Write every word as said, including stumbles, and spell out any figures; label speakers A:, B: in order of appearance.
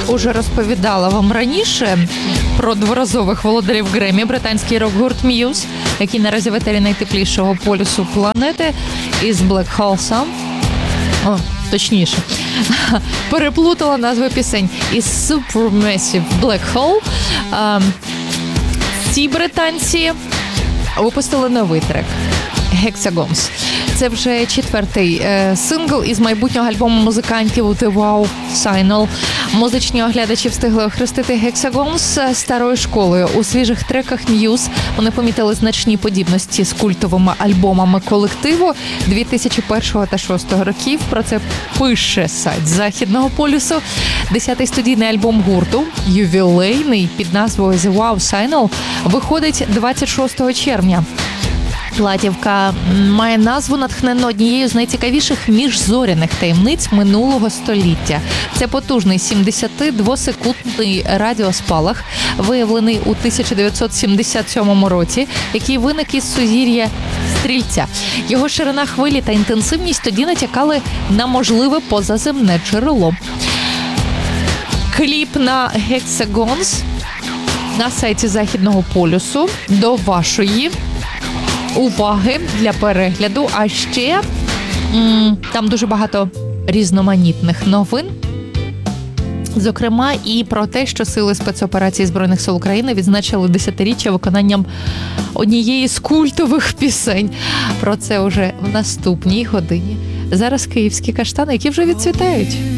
A: уже розповідала вам раніше про дворазових володарів Греммі, британський рок-гурт Muse, який наразі в етері найтеплішого полюсу планети, із Black Hole Sun. О, точніше, переплутала назви пісень із Supermassive Black Hole. А, ці британці випустили новий трек Hexagons. Це вже четвертий е, сингл із майбутнього альбому музикантів The Wow Signal. Музичні оглядачі встигли охрестити Hexagons старою школою. У свіжих треках Muse вони помітили значні подібності з культовими альбомами колективу дві тисячі першого та дві тисячі шостого років. Про це пише сайт Західного полюсу. Десятий студійний альбом гурту, ювілейний, під назвою The Wow Signal, виходить двадцять шостого червня. Платівка має назву, натхнену однією з найцікавіших міжзоряних таємниць минулого століття. Це потужний сімдесятидвосекундний радіоспалах, виявлений у тисяча дев'ятсот сімдесят сьомому році, який виник із сузір'я Стрільця. Його ширина хвилі та інтенсивність тоді натякали на можливе позаземне джерело. Кліп на Hexagons на сайті Західного полюсу до вашої уваги для перегляду, а ще м- там дуже багато різноманітних новин. Зокрема, і про те, що сили спецоперації Збройних сил України відзначили десятиріччя виконанням однієї з культових пісень. Про це вже в наступній годині. Зараз київські каштани, які вже відцвітають.